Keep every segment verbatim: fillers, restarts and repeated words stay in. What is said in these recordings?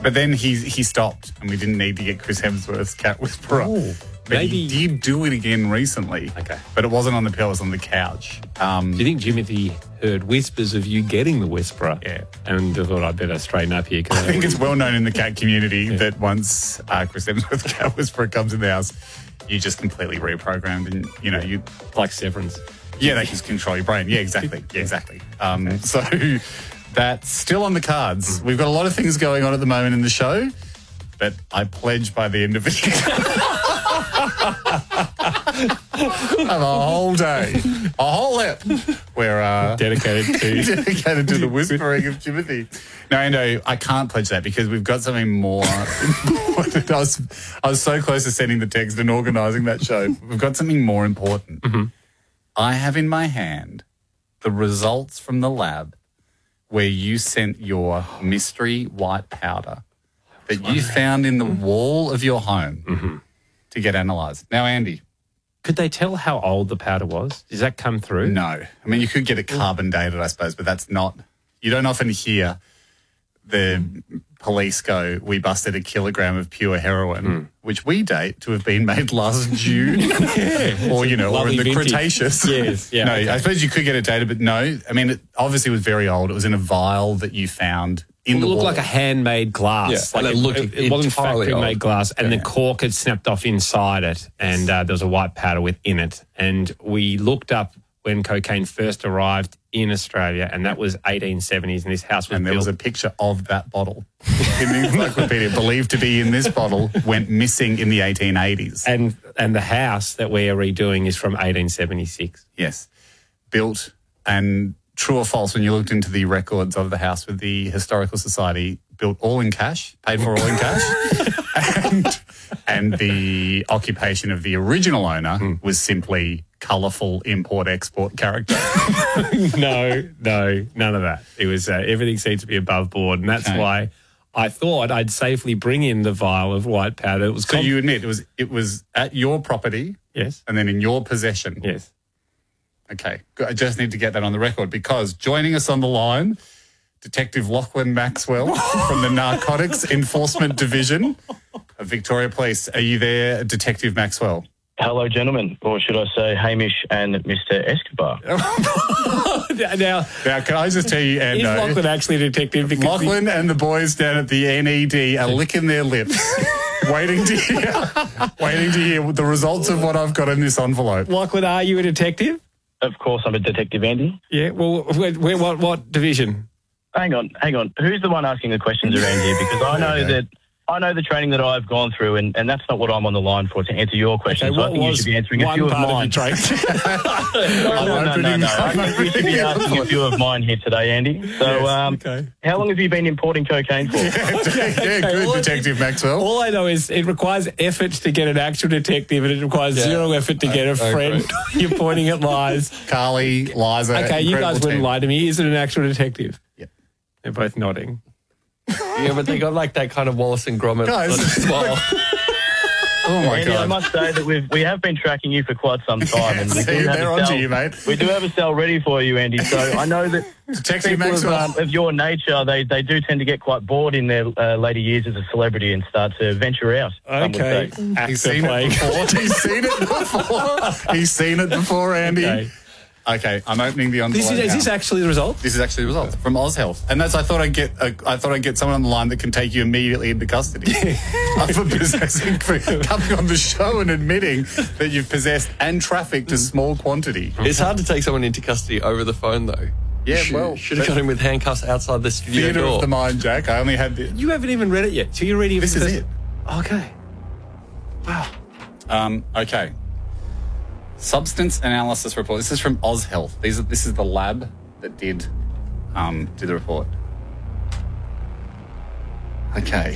But then he he stopped, and we didn't need to get Chris Hemsworth's cat whisperer. Oh, but maybe he did do it again recently. Okay. But it wasn't on the pillow, it was on the couch. Um, Do you think Jimothy heard whispers of you getting the whisperer? Yeah. And thought, I'd better straighten up here. I think it's well known in the cat community yeah. that once uh, Chris Hemsworth's cat whisperer comes in the house, you just completely reprogrammed, and you know you like Severance. Yeah, they can control your brain. Yeah, exactly. Yeah, exactly. Um, okay. So that's still on the cards. We've got a lot of things going on at the moment in the show, but I pledge by the end of it, have a whole day, a whole ep, where uh, dedicated to dedicated to the whispering of Jimothy. No, Ando, I can't pledge that because we've got something more important. I was, I was so close to sending the text and organising that show. We've got something more important. Mm-hmm. I have in my hand the results from the lab where you sent your mystery white powder that you found in the wall of your home mm-hmm. to get analysed. Now, Andy. Could they tell how old the powder was? Does that come through? No. I mean, you could get it carbon dated, I suppose, but that's not... You don't often hear the police go, we busted a kilogram of pure heroin, mm. which we date to have been made last June. yeah. Or, you know, or in the vintage. Cretaceous. Yes. Yeah, no, okay. I suppose you could get it dated, but no. I mean, it obviously was very old. It was in a vial that you found in well, the it looked wall. like a handmade glass. Yeah, like and it it, looked it, it wasn't factory-made old. glass, and yeah. the cork had snapped off inside it, and uh, there was a white powder within it. And we looked up when cocaine first arrived in Australia, and that was eighteen seventies, and this house was And there built. was a picture of that bottle in the encyclopedia, believed to be in this bottle, went missing in the eighteen eighties. And and the house that we are redoing is from eighteen seventy-six. Yes. Built, and true or false, when you looked into the records of the house with the Historical Society, built all in cash, paid for all in cash, and, and the occupation of the original owner mm. was simply colourful import-export character. no, no, none of that. It was uh, everything seemed to be above board, and that's okay. why I thought I'd safely bring in the vial of white powder. It was so you admit it was it was at your property, yes, and then in your possession, yes. Okay, I just need to get that on the record because joining us on the line, Detective Lachlan Maxwell from the Narcotics Enforcement Division of Victoria Police. Are you there, Detective Maxwell? Hello, gentlemen, or should I say Hamish and Mister Escobar? now, now, can I just tell you, Ando, is Lachlan actually a detective? Lachlan and the boys down at the N E D are licking their lips, waiting to hear, waiting to hear the results of what I've got in this envelope. Lachlan, are you a detective? Of course, I'm a detective, Andy. Yeah, well, where, where, what, what division? Hang on, hang on. Who's the one asking the questions around here? Because I know okay. that I know the training that I've gone through, and, and that's not what I'm on the line for, to answer your questions. Okay, so I think you should be answering a few of mine. Of no, no, no, no, no. I think you should be asking a few of mine here today, Andy. So, yes, um, okay. How long have you been importing cocaine for? Yeah, okay, yeah good, all Detective Maxwell. All I know is it requires effort to get an actual detective, and it requires yeah. zero effort to get a friend. You're pointing at lies. Carly, Liza. Okay, you guys wouldn't team. lie to me. Is it an actual detective? Yep. They're both nodding. Yeah, but they got like that kind of Wallace and Gromit Guys. smile. Oh my Andy, God! I must say that we've we have been tracking you for quite some time, and we do have they're a onto cell, you, mate. We do have a cell ready for you, Andy. So I know that Detective people of, Maxwell. um, of your nature, they they do tend to get quite bored in their uh, later years as a celebrity and start to venture out. Okay, he's seen it before. He's seen it before. He's seen it before, Andy. Okay. Okay, I'm opening the envelope. This is, is this actually the result? This is actually the result from Oz Health, and that's I thought I'd get a, I thought I'd get someone on the line that can take you immediately into custody for possessing, for coming on the show and admitting that you've possessed and trafficked a small quantity. It's hard to take someone into custody over the phone, though. Yeah, should, well, should have got him with handcuffs outside the studio Theatre door. of the mind, Jack. I only had the. You haven't even read it yet, so you're reading. This is it. Okay. Wow. Um. Okay. Substance analysis report. This is from Oz Health. These are, this is the lab that did um, did the report. Okay.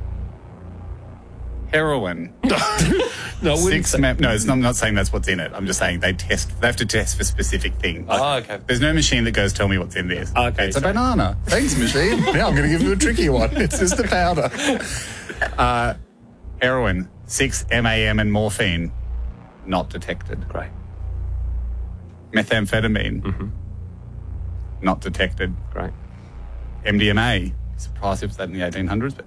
Heroin. no, Six mem- no, it's not, I'm not saying that's what's in it. I'm just saying they test. They have to test for specific things. Oh, okay. There's no machine that goes, tell me what's in this. Okay, it's a banana. Thanks, machine. Now I'm going to give you a tricky one. It's just a powder. Uh, heroin, six M A M and morphine. Not detected. Great. Methamphetamine. Mm-hmm. Not detected. Great. M D M A. Surprised if it was that in the eighteen hundreds, but